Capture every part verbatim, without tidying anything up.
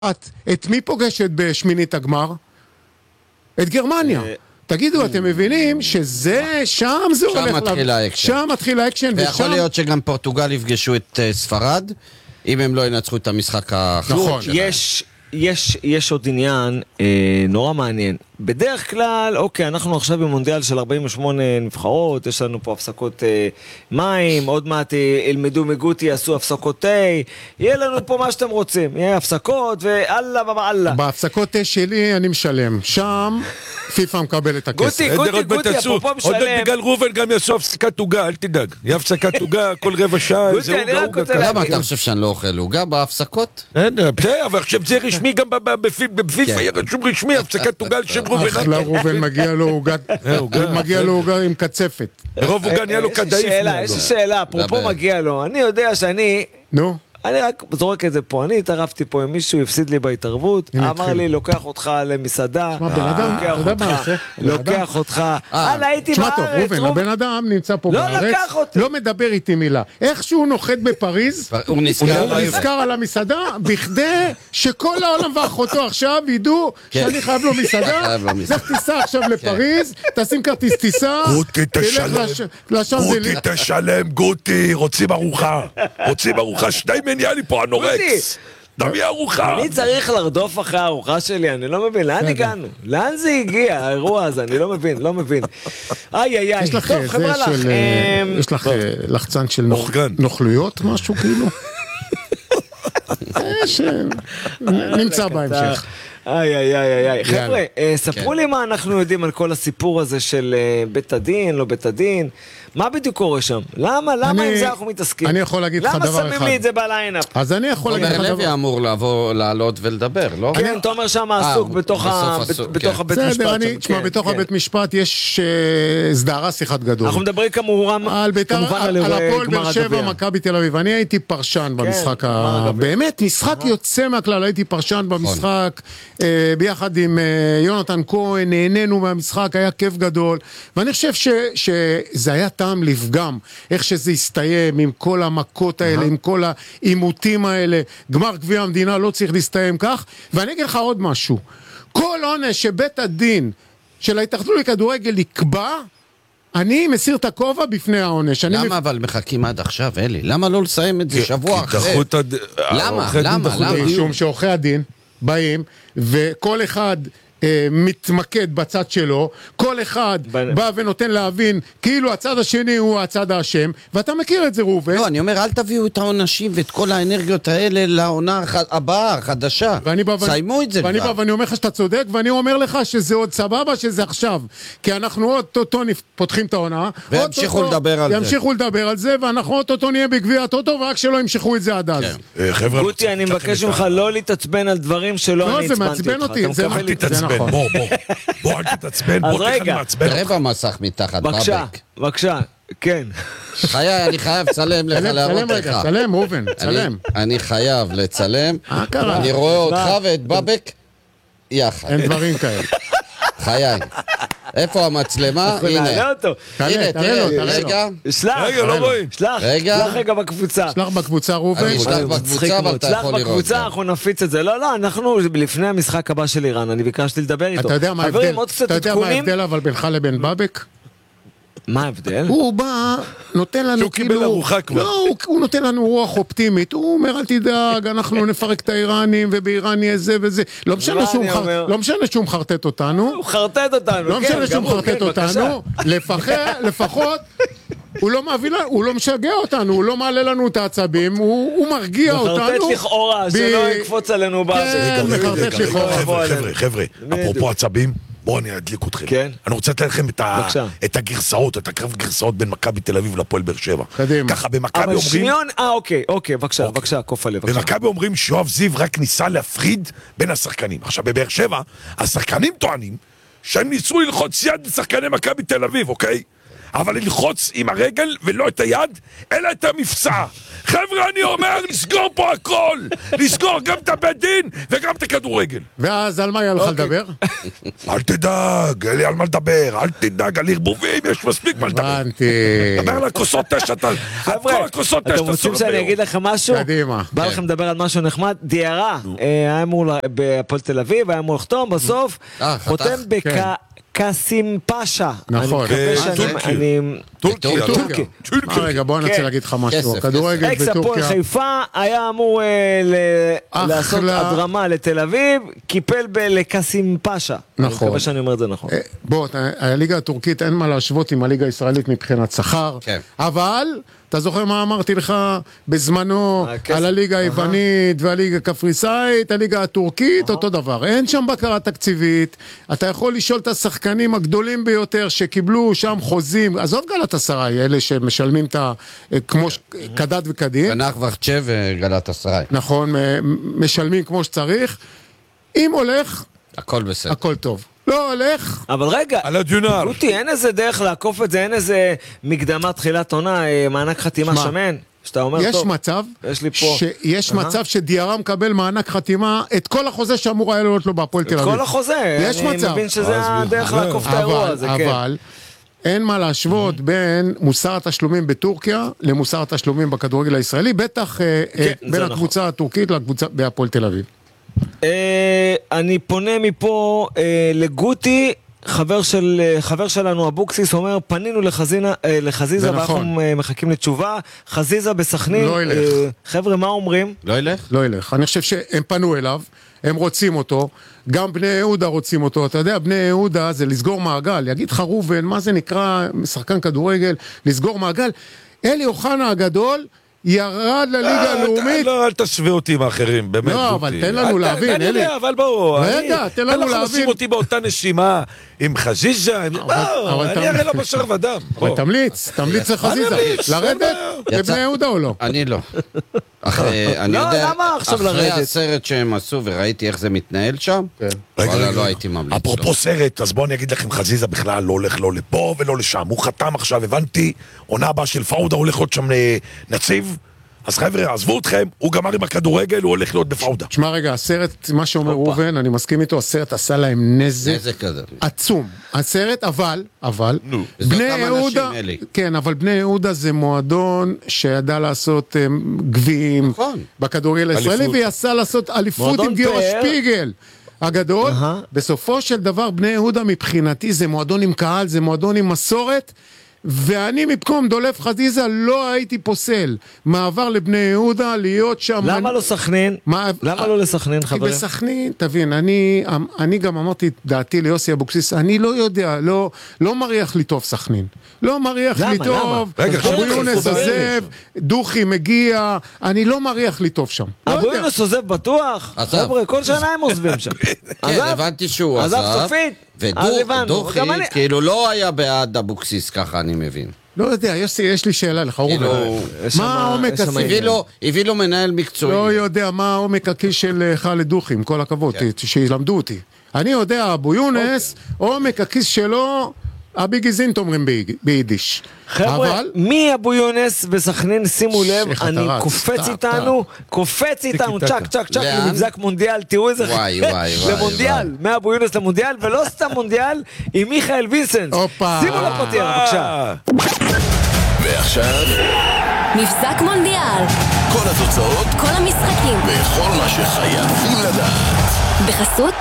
את, את מי פוגשת בשמינית הגמר? את גרמניה. תגידו, אתם מבינים שזה, שם זה הולך... שם מתחיל האקשן. שם מתחיל האקשן, ויכול להיות שגם פורטוגל יפגשו את ספרד, אם הם לא ינצחו את המשחק האחרון שלהם. יש, יש, יש עוד עניין אה, נורא מעניין. בדרך כלל, אוקיי, אנחנו עכשיו במונדיאל של ארבעים ושמונה נבחרות, יש לנו פה הפסקות אה, מים, עוד מעט אה, ילמדו מגוטי, יעשו הפסקות תה, יהיה לנו פה מה שאתם רוצים, יהיה הפסקות ואללה ובאללה. בהפסקות תה שלי אני משלם, שם פיפה מקבל את הכסף. גוטי, גוטי, גוטי, אפרופו משלם. עוד בגלל ראובן גם יעשו הפסקת עוגה, אל תדאג. יהיה הפסקת עוגה כל רבע שעה. גוטי, אני רק רוצה להגיד. למה אתה חושב שאני לא אוכל עוגה בהפסקות? בסדר, אבל עכשיו זה רשמי גם בפיפה, יהיה רשום רשמי, הפסקת עוגה של ראובן. אחלה ראובן, מגיע לו עוגה, מגיע לו עוגה עם קצפת. רוב עוגה נהיה לו כדאיף. יש לי שאלה, אפרופו מגיע לו, אני יודע שאני... נו. אני רק זורק את זה פה, אני התערבתי פה עם מישהו, הפסיד לי בהתערבות, אמר לי, לוקח אותך למסעדה, לוקח אותך, הלאה, הייתי בארץ. תשמע טוב, ראובן, הבן אדם נמצא פה בארץ, לא מדבר איתי מילה. איך שהוא נוחת בפריז, הוא נזכר על המסעדה, בכדי שכל העולם ואחותו עכשיו ידעו שאני חייב לו מסעדה, לך תיסע עכשיו לפריז, תשים כרטיס טיסה, גוטי תשלם, גוטי תשלם, גוטי, רוצים ארוחה, רוצים ארוחה, שניים נהיה לי פה אנורקס, תביא ארוחה. אני צריך לרדוף אחרי הארוחה שלי, אני לא מבין, לאן הגענו? לאן זה הגיע, האירוע הזה, אני לא מבין, לא מבין. איי איי איי, טוב חבר'ה לך. יש לך לחצן של נוכלויות, משהו כאילו? נמצא בהמשך. איי איי איי איי, חבר'ה, ספרו לי מה אנחנו יודעים על כל הסיפור הזה של בית הדין, לא בית הדין, מה בדיוק קורה שם? למה? למה עם זה אנחנו מתעסקים? אני יכול להגיד לך דבר אחד. למה שמים לי את זה בליינאפ? אז אני יכול להגיד לך דבר... תומר לוי אמור לבוא, לעלות ולדבר, לא? כן, תומר שם עסוק בתוך הבית משפט. בסדר, אני, תשמע, בתוך הבית משפט יש סדרה שיחת גדול. אנחנו מדברים כמובן על הפועל באר שבע, מכבי תל אביב. אני הייתי פרשן במשחק, באמת, משחק יוצא מהכלל, הייתי פרשן במשחק, ביחד עם יונתן כהן, נהנינו מהמשחק, היה כיף גדול, ואני חושב שזה היה טעם לפגם, איך שזה הסתיים עם כל המכות האלה, עם כל העימותים האלה, גמר גביע המדינה לא צריך להסתיים כך, ואני אגיד לך עוד משהו, כל עונש שבית הדין של ההתאחדות לכדורגל יקבע, אני מסיר את הכובע בפני העונש. למה אבל מחכים עד עכשיו, אלי? למה לא לסיים את זה שבוע אחרי? למה? למה? משום שעורכי הדין באים, וכל אחד אה, מתמקד בצד שלו, כל אחד ב... בא ונותן להבין כאילו הצד השני הוא הצד האשם, ואתה מכיר את זה ראובן. לא, אני אומר, אל תביאו את העונשים ואת כל האנרגיות האלה לעונה הבאה, החדשה. סיימו את זה ואני בא ואני אומר לך שאתה צודק, ואני אומר לך שזה עוד סבבה, שזה עכשיו. כי אנחנו עוד טוטו פותחים את העונה, וימשיכו לדבר על זה. ימשיכו לדבר על זה, ואנחנו עוד טוטו נהיה בגביע הטוטו, ורק שלא ימשכו את זה עד אז. גוטי, אני מבקש ממך לא להתעצבן על דברים שלא אני הצבנתי אותך. אל תתעצבן, בוא, בוא, בוא, אל תתעצבן, בוא תכף מעצבן. רבע מסך מתחת, בבקשה, בבקשה, כן. חיי, אני חייב לצלם לך, להראות לך. צלם, צלם, ראובן, צלם. אני חייב לצלם, אני רואה אותך ואת בבק יחד. אין דברים כאלה. חיי. איפה המצלמה? הנה. הנה, תראה לו, רגע. שלח, רגע, לא רואים. שלח, שלח רגע בקבוצה. שלח בקבוצה, ראובן. אני שלח בקבוצה, אבל אתה יכול לראות. שלח בקבוצה, אנחנו נפיץ את זה. לא, לא, אנחנו לפני המשחק הבא של איראן, אני ביקשתי לדבר איתו. אתה יודע מה ההבדל? אתה יודע מה ההבדל אבל בינך לבין בבק? מה ההבדל? הוא בא, נותן לנו שהוא קיבל ארוחה כבר. לא, הוא נותן לנו רוח אופטימית. הוא אומר, אל תדאג, אנחנו נפרק את האיראנים, ובאיראן יהיה זה וזה. לא משנה שהוא מחרטט אותנו. הוא חרטט אותנו. לא משנה שהוא מחרטט אותנו. לפחות, הוא לא מביא, הוא לא משגע אותנו, הוא לא מעלה לנו את העצבים, הוא מרגיע אותנו. מחרטט לכאורה, שלא יקפוץ עלינו כן, מחרטט לכאורה. חבר'ה, חבר'ה, אפרופו עצבים, בואו אני אדליק אתכם. כן. אני רוצה לתת לכם את הגרסאות, את הקרב גרסאות בין מכבי תל אביב לפועל באר שבע. קדימה. ככה במכבי אומרים... אבל שניון, אה אוקיי, אוקיי, בבקשה, בבקשה, קוף עליו. במכבי אומרים שיואב זיו רק ניסה להפריד בין השחקנים. עכשיו בבאר שבע, השחקנים טוענים שהם ניסו ללחוץ יד לשחקני מכבי תל אביב, אוקיי? אבל ללחוץ עם הרגל ולא את היד, אלא את המפצע. חבר'ה, אני אומר, לסגור פה הכל! לסגור גם את הבית דין וגם את הכדורגל. ואז על מה היה לך לדבר? אל תדאג, אין לי על מה לדבר, אל תדאג, על ערבובים, יש מספיק מה לדבר. הבנתי. דבר על הכוסות תשע, חבר'ה, אתם רוצים שאני אגיד לכם משהו? קדימה. בא לכם לדבר על משהו נחמד? דיארה, היה אמור בהפועל תל אביב, היה אמור לחתום, בסוף חותם בקאסים פאשה. נכון. טורקיה. טורקיה. רגע, בוא נצא להגיד לך משהו. כדורגל אקס הפועל בטורקיה. חיפה היה אמור לעשות הדרמה לתל אביב, קיפל לקאסים פאשה. נכון. אני מקווה שאני אומר את זה נכון. בוא, הליגה הטורקית אין מה להשוות עם הליגה הישראלית מבחינת שכר, אבל אתה זוכר מה אמרתי לך בזמנו על הליגה היוונית והליגה הקפריסאית, הליגה הטורקית, אותו דבר. אין שם בקרה תקציבית, אתה יכול לשאול את השחקנים הגדולים ביותר שקיבלו שם חוזים, עזוב גלאטסראי, אלה שמשלמים את ה... כמו כדת וכדין. ונחבחצ'ה וגלאטסראי. נכון, משלמים כמו שצריך. אם הולך, הכל בסדר. הכל טוב. לא הולך. אבל רגע, על הדיונר. רותי, אין איזה דרך לעקוף את זה, אין איזה מקדמת תחילת עונה, מענק חתימה שמן, שאתה אומר יש טוב. מצב, יש לי פה. יש מצב שדיארה מקבל מענק חתימה, את כל החוזה שאמור היה להיות לו בהפועל תל אביב. כל החוזה, יש אני מצב. מבין שזה הדרך לעקוף את האירוע הזה, כן. אבל, אין מה להשוות בין מוסר התשלומים בטורקיה למוסר התשלומים בכדורגל הישראלי, בטח בין הקבוצה הטורקית לקבוצה בהפועל תל אביב. אני פונה מפה לגוטי, חבר של חבר שלנו אבוקסיס, אומר פנינו לחזינה לחזיזה ואנחנו מחכים לתשובה. חזיזה בסכנין, לא ילך. חבר'ה, מה אומרים? לא ילך? לא ילך. אני חושב שהם פנו אליו, הם רוצים אותו, גם בני יהודה רוצים אותו. אתה יודע, בני יהודה זה לסגור מעגל. יגיד לך ראובן, מה זה נקרא שחקן כדורגל? לסגור מעגל. אלי אוחנה הגדול ירד לליגה הלאומית. לא, אל תשווה אותי עם האחרים, באמת. לא, אבל תן לנו להבין, אני אלי. יודע, אבל בואו. רגע, תן לנו להבין. אתה לא חושב אותי באותה נשימה עם חזיזה, בואו, אני אראה לו בשר ודם. אבל תמליץ, תמליץ לחזיזה. לרדת לבני יהודה או לא? אני לא. אני יודע, אחרי הסרט שהם עשו וראיתי איך זה מתנהל שם, וואלה, לא הייתי ממליץ. אפרופו סרט, אז בואו אני אגיד לכם, חזיזה בכלל לא הולך לא לפה ולא לשם. הוא חתם עכשיו, הבנתי, עונה הבאה של פאודה הולך להיות שם נציב. אז חבר'ה, עזבו אתכם, הוא גמר עם הכדורגל, הוא הולך להיות בפאודה. תשמע רגע, הסרט, מה שאומר ראובן, אני מסכים איתו, הסרט עשה להם נזק עצום. הסרט, אבל, אבל, בני יהודה, כן, אבל בני יהודה זה מועדון שידע לעשות גביעים בכדורגל הישראלי, ויעשה לעשות אליפות עם גיורא שפיגל הגדול. בסופו של דבר, בני יהודה מבחינתי זה מועדון עם קהל, זה מועדון עם מסורת, ואני מפקום דולף חזיזה לא הייתי פוסל מעבר לבני יהודה להיות שם. למה לא סכנין? למה לא לסכנין, חברים? כי בסכנין, תבין, אני, אני גם אמרתי את דעתי ליוסי אבוקסיס, אני לא יודע, לא, לא מריח לי טוב סכנין. לא מריח לי טוב, אבו יונס עוזב, דוכי מגיע, אני לא מריח לי טוב שם. אבו יונס עוזב בטוח? חבר'ה, כל שנה הם עוזבים שם. כן, הבנתי שהוא עזב. עזב סופית. ודוכי, כאילו לא היה בעד אבוקסיס, ככה אני מבין. לא יודע, יש לי שאלה לך, מה העומק הכיס? הביא לו מנהל מקצועי. לא יודע מה העומק הכיס של חאלד דוכי, עם כל הכבוד, שילמדו אותי. אני יודע, אבו יונס, עומק הכיס שלו, הביגי זינט אומרים ביידיש. חבר'ה, מי אבו יונס בסכנין, שימו לב, אני קופץ איתנו, קופץ איתנו, צ'ק צ'ק צ'ק, למבזק מונדיאל, תראו איזה חיים, למונדיאל, מאבו יונס למונדיאל, ולא סתם מונדיאל, עם מיכאל וינסנס. שימו לו פתיח, בבקשה. ועכשיו מבזק מונדיאל, כל התוצאות, כל המשחקים, וכל מה שחייבים לדעת בחסות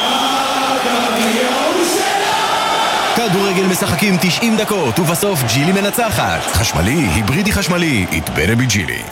כדורגל משחקים תשעים דקות, ובסוף ג'ילי מנצחת. חשמלי, היברידי חשמלי, יתברה בג'ילי.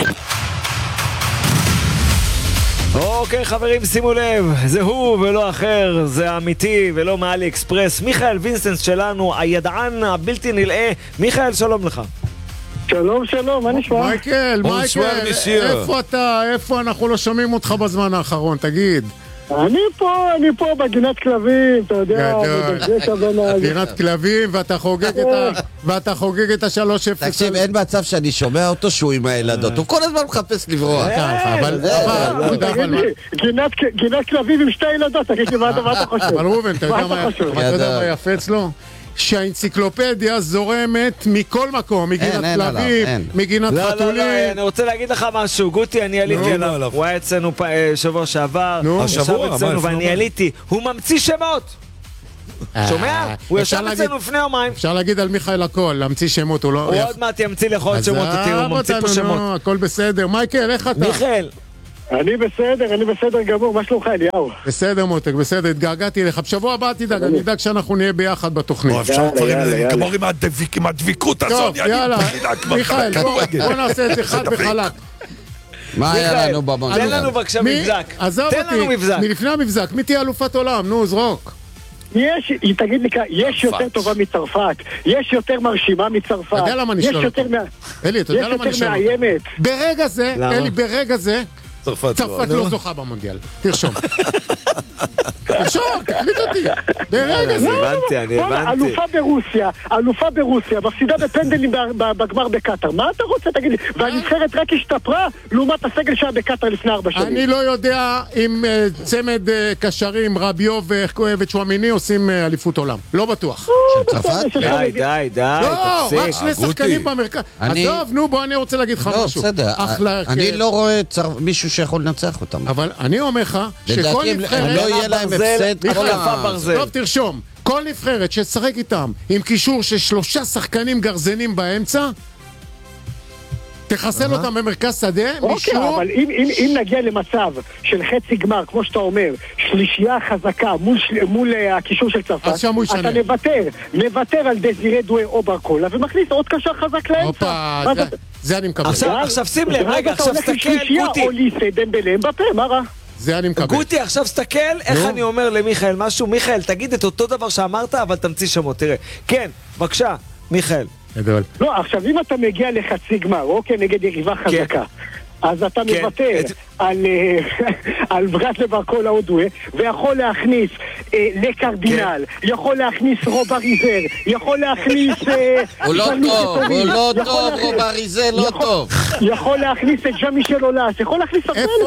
אוקיי חברים, שימו לב, זה הוא ולא אחר, זה אמיתי ולא מאלי אקספרס. מיכאל וינסנס שלנו, הידען הבלתי נלאה. מיכאל, שלום לך. שלום, שלום, מה נשמע? מייקל, מייקל, איפה אתה? איפה אנחנו לא שומעים אותך בזמן האחרון, תגיד. אני פה, אני פה בגינת כלבים, אתה יודע, גינת כלבים, ואתה חוגג את ה... ואתה חוגג את השלוש אפס. תקשיב, אין מצב שאני שומע אותו שהוא עם הילדות, הוא כל הזמן מחפש לברוח. אבל... גינת כלבים עם שתי ילדות, תגיד לי, מה אתה חושב? אבל ראובן, אתה יודע מה יפה אצלו? שהאנציקלופדיה זורמת מכל מקום, מגינת כלבים, מגינת חתולים. לא, לא, אני רוצה להגיד לך משהו, גוטי, אני עליתי עליו, הוא היה אצלנו שבוע שעבר, השבוע, ואני עליתי, הוא ממציא שמות. שומע? הוא ישב אצלנו לפני יומיים. אפשר להגיד על מיכאל הכל, להמציא שמות, הוא לא... הוא עוד מעט ימציא לכל שמות אותי, הוא ממציא פה שמות. הכל בסדר. מייקל, איך אתה? מיכאל. אני בסדר, אני בסדר גמור, מה שלומך אליהו? בסדר מותק, בסדר, התגעגעתי לך. בשבוע הבא תדאג, אני אדאג שאנחנו נהיה ביחד בתוכנית. אפשר דברים, גמור עם הדביקות הזאת. טוב, יאללה, מיכאל, בוא נעשה את זה חד וחלק. מה היה לנו במונדיאל? תן לנו בבקשה מבזק. עזוב אותי, מלפני המבזק, מי תהיה אלופת עולם? נו, זרוק. יש, תגיד לי, יש יותר טובה מצרפת, יש יותר מרשימה מצרפת, אתה יודע למה נשאל אותו? אלי, אתה יודע למה נשאל אותו? ברגע זה, אלי, ברגע זה, צרפת לא זוכה במונדיאל. תרשום. תרשום, תקליט אותי. ברגע זה. הבנתי, אני הבנתי. אלופה ברוסיה, אלופה ברוסיה, מפסידה בפנדלים בגמר בקטר. מה אתה רוצה, תגיד לי? והנבחרת רק השתפרה לעומת הסגל שהיה בקטר לפני ארבע שנים. אני לא יודע אם צמד קשרים, רביו וצ'ואמיני עושים אליפות עולם. לא בטוח. של צרפת? די, די, די. לא, רק שני שחקנים במרכז. עזוב, נו, בוא, אני רוצה להגיד לך משהו. אני לא רואה מישהו שיכול לנצח אותם. אבל אני אומר לך שכל נבחרת... לא יהיה להם הפסד. טוב, תרשום. כל נבחרת ששחק איתם עם קישור של שלושה שחקנים גרזנים באמצע, תחסל אותם במרכז שדה, אוקיי, אבל אם נגיע למצב של חצי גמר, כמו שאתה אומר, שלישייה חזקה מול הקישור של צרפת, אתה נוותר, נוותר על דזירי דואי או ברקולה, ומכניס עוד קשר חזק לאמצע. זה אני מקבל. עכשיו שים לב, רגע, עכשיו סתכל, גוטי. או ליסה דמבלה, אמבפה, מה רע? זה אני מקבל. גוטי, עכשיו סתכל, איך אני אומר למיכאל משהו. מיכאל, תגיד את אותו דבר שאמרת, אבל תמציא שמות, תראה. כן, בבקשה, מיכאל. גדול. לא, עכשיו אם אתה מגיע לחצי גמר, אוקיי, נגד יריבה חזקה, אז אתה מוותר על ברטלה ברקולה או דואי, ויכול להכניס לקרדינל, יכול להכניס רובה ריזר, יכול להכניס... הוא לא טוב, הוא לא טוב, רובה ריזר לא טוב. יכול להכניס את ז'אן מישל אולס, יכול להכניס...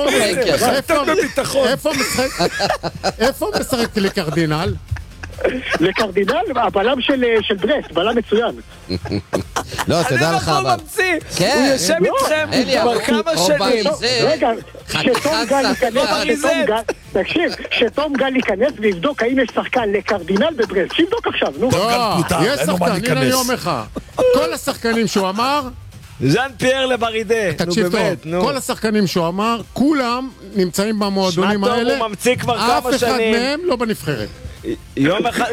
איפה משחק לקרדינל? לקרדינל, הבלם של ברסט, בלם מצוין. לא, תדע לך אבל. הוא יושב איתכם כבר כמה שנים. רגע, שתום גל ייכנס, תקשיב, שתום גל ייכנס ויבדוק האם יש שחקן לקרדינל בברסט, שיבדוק עכשיו, נו. לא, יש שחקן, הנה אני אומר לך. כל השחקנים שהוא אמר... ז'אן פייר לברידה. תקשיב טוב, כל השחקנים שהוא אמר, כולם נמצאים במועדונים האלה. שמע טוב, הוא ממציא כבר כמה שנים. אף אחד מהם לא בנבחרת. יום אחד...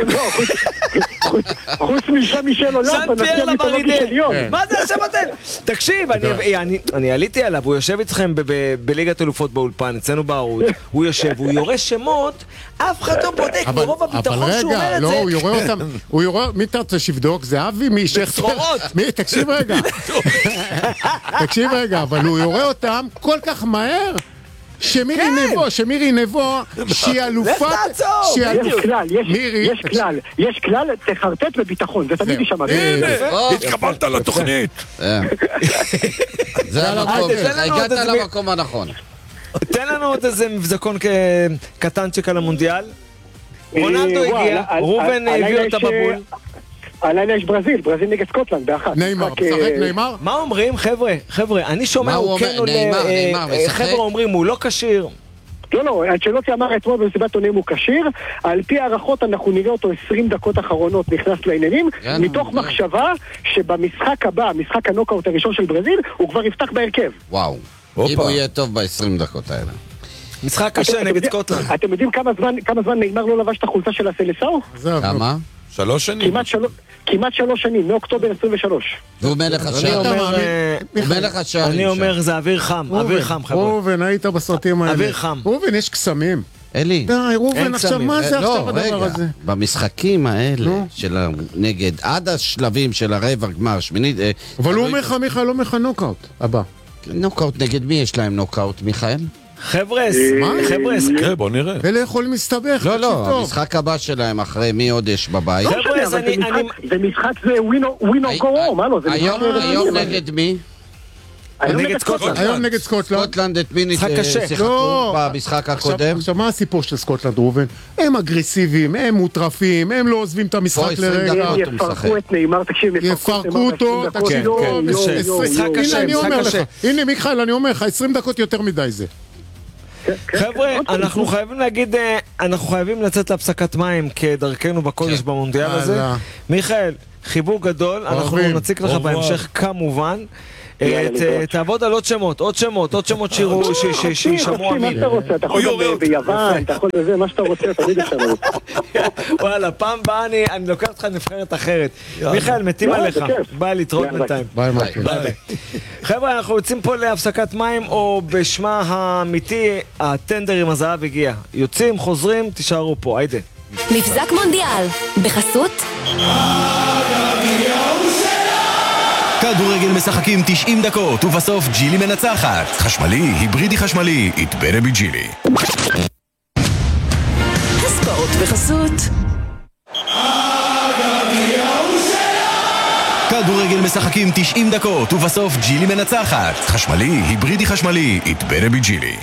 חוץ משם מישל עולם, ז'אן פייר לברידה. מה זה השם אתם? תקשיב, אני עליתי עליו, הוא יושב איתכם בליגת אלופות באולפן, אצלנו בערוץ, הוא יושב, הוא יורה שמות, אף אחד לא בודק מרוב הביטחון שהוא אומר את זה. אבל רגע, לא, הוא יורה אותם, הוא יורה, מי אתה רוצה שבדוק? זה אבי משכתרות. תקשיב רגע, תקשיב רגע, אבל הוא יורה אותם כל כך מהר, שמירי נבו, שמירי נבו, שהיא אלופה... יש כלל, יש כלל, יש כלל, תחרטט בביטחון, זה תמיד יישמע. התקבלת לתוכנית. זה המקום, הגעת למקום הנכון. תן לנו עוד איזה מבזקון קטנצ'ק על המונדיאל. רונלדו הגיע, רובן הביא אותה בבול. הלילה יש ברזיל, ברזיל נגד סקוטלנד באחת. ניימר, משחק ניימר? מה אומרים חבר'ה? חבר'ה, אני שומע הוא כן עולה, חבר'ה אומרים הוא לא כשיר. לא, לא, אנצ'לוטי אמר אתמול במסיבת עונאים הוא כשיר, על פי הערכות אנחנו נראה אותו עשרים דקות אחרונות נכנס לעניינים, מתוך מחשבה שבמשחק הבא, משחק הנוקאוט הראשון של ברזיל, הוא כבר יפתח בהרכב. וואו, אם הוא יהיה טוב ב-עשרים דקות האלה. משחק קשה נגד סקוטלנד. אתם יודעים כמה זמן ניימר לא לבש את החולצה של הסלסאו? כמה? שלוש שנים? כמעט שלוש שנים, מאוקטובר עשרים ושלוש. והוא מלך השער. הוא מלך השער. אני אומר זה אוויר חם, אוויר חם חבר'ה. רובן, היית בסרטים האלה. אוויר חם. רובן, יש קסמים. אלי. די, רובן, עכשיו מה זה עכשיו הדבר הזה? במשחקים האלה, נגד, עד השלבים של הרבע גמר, שמינית... אבל הוא אומר לך, מיכאל, לא אומר לך נוקאוט. הבא. נוקאוט, נגד מי יש להם נוקאוט, מיכאל? חבר'ס, חבר'ס, בוא נראה. אלה יכולים להסתבך. לא, לא, המשחק הבא שלהם אחרי מי עוד יש בבית. חבר'ס, אני... זה משחק זה ווינו גורו, מה לא? היום נגד מי? נגד סקוטלנד. היום נגד סקוטלנד. סקוטלנד את מי לא. במשחק הקודם? עכשיו מה הסיפור של סקוטלנד, ראובן? הם אגרסיביים, הם מוטרפים, הם לא עוזבים את המשחק לרגע. יפרקו את נאמר, תקשיב, יפרקו אותו, תקשיב טוב. הנה מיכאל, אני אומר לך, עשרים דקות יותר מדי זה. חבר'ה, אנחנו חייבים להגיד, אנחנו חייבים לצאת להפסקת מים כדרכנו בקודש במונדיאל הזה. מיכאל, חיבוק גדול, אנחנו נציג לך בהמשך כמובן. תעבוד על עוד שמות, עוד שמות, עוד שמות שישמעו אמין. מה שאתה רוצה, אתה יכול גם ביוון, אתה יכול לזה, מה שאתה רוצה, תמיד אפשר לראות. וואלה, פעם באה אני לוקח אותך נבחרת אחרת. מיכאל, מתים עליך, ביי להתראות בינתיים. ביי ביי. חבר'ה, אנחנו יוצאים פה להפסקת מים, או בשמה האמיתי, הטנדר עם הזהב הגיע. יוצאים, חוזרים, תישארו פה, היידה. מבזק מונדיאל, בחסות כדורגל משחקים תשעים דקות, ובסוף ג'ילי מנצחת. חשמלי, היברידי חשמלי, it better be ג'ילי. הספורט בחסות כדורגל משחקים תשעים דקות, ובסוף ג'ילי מנצחת. חשמלי, היברידי חשמלי, it better be ג'ילי.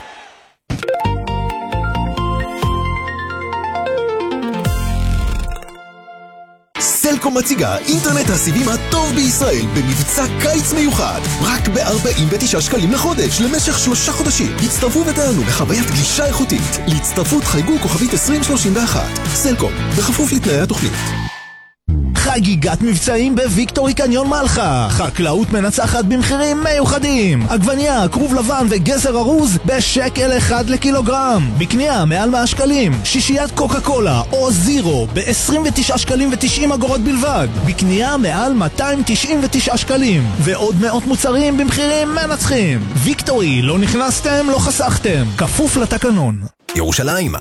סלקום מציגה אינטרנט הסיבים הטוב בישראל במבצע קיץ מיוחד, רק ב-ארבעים ותשעה שקלים לחודש למשך שלושה חודשים. הצטרפו ותענו לחוויית גלישה איכותית. להצטרפות חייגו כוכבית עשרים שלושים ואחת. סלקום, בכפוף לתנאי התוכנית. חגיגת מבצעים בוויקטורי קניון מלחה. חקלאות מנצחת במחירים מיוחדים. עגבניה, כרוב לבן וגזר ארוז בשקל אחד לקילוגרם. בקנייה מעל מאה שקלים. שישיית קוקה קולה או זירו ב-עשרים ותשעה שקלים ו-תשעים אגורות בלבד. בקנייה מעל מאתיים תשעים ותשעה שקלים. ועוד מאות מוצרים במחירים מנצחים. ויקטורי, לא נכנסתם, לא חסכתם. כפוף לתקנון. ירושלים,